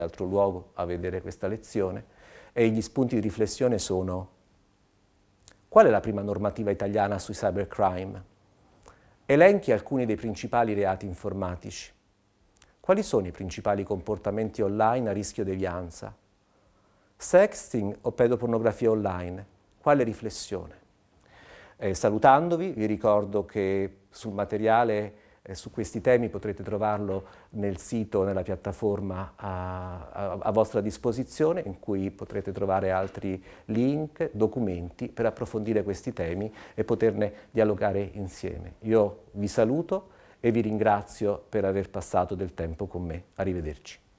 altro luogo a vedere questa lezione, e gli spunti di riflessione sono: qual è la prima normativa italiana sui cybercrime? Elenchi alcuni dei principali reati informatici. Quali sono i principali comportamenti online a rischio devianza? Sexting o pedopornografia online? Quale riflessione? Salutandovi, vi ricordo che sul materiale su questi temi potrete trovarlo nel sito, nella piattaforma a vostra disposizione, in cui potrete trovare altri link, documenti per approfondire questi temi e poterne dialogare insieme. Io vi saluto e vi ringrazio per aver passato del tempo con me. Arrivederci.